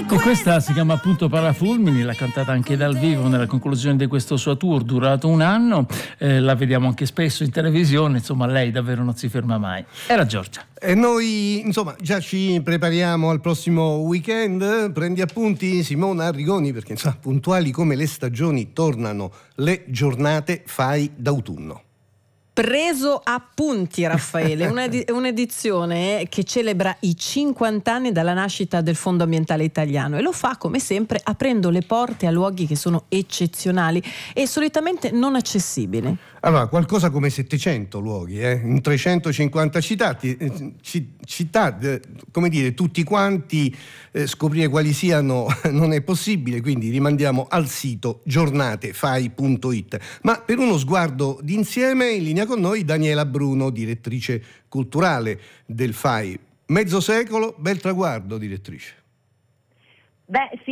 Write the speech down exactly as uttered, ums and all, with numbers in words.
E questa si chiama appunto Parafulmini, l'ha cantata anche dal vivo nella conclusione di questo suo tour durato un anno, eh, la vediamo anche spesso in televisione, insomma lei davvero non si ferma mai. Era Giorgia. E noi insomma già ci prepariamo al prossimo weekend. Prendi appunti Simona Arrigoni, perché insomma puntuali come le stagioni tornano le giornate fai d'autunno. Preso appunti, Raffaele, Un'edi- un'edizione che celebra i cinquanta anni dalla nascita del Fondo Ambientale Italiano, e lo fa come sempre aprendo le porte a luoghi che sono eccezionali e solitamente non accessibili. Allora, qualcosa come settecento luoghi, eh, in trecentocinquanta citati, eh, ci- città, eh, come dire, tutti quanti, eh, scoprire quali siano non è possibile, quindi rimandiamo al sito giornatefai punto it. Ma per uno sguardo d'insieme, in linea con noi Daniela Bruno, direttrice culturale del F A I. Mezzo secolo, bel traguardo, direttrice. Beh, sì.